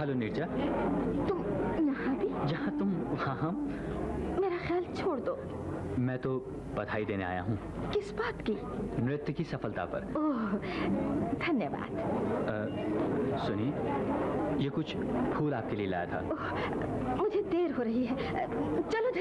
Hello Neerja. तुम यहाँ भी? जहाँ तुम वहाँ। मेरा ख्याल छोड़ दो। मैं तो बधाई देने आया हूँ। किस बात की? नृत्य की सफलता पर। ओह, धन्यवाद। सुनिए, ये कुछ फूल आपके लिए लाया था। मुझे देर हो रही है, चलो।